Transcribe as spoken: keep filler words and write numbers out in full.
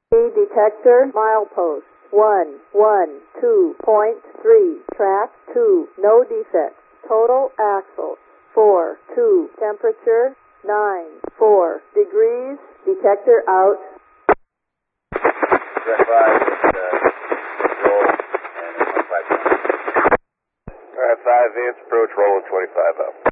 Detector, milepost, one, one, two point three, track, two, no defects, total axle, four, two, temperature, nine, four degrees, detector out. Track five, uh, roll, and twenty-five. All right, five, advance approach, rolling twenty-five up.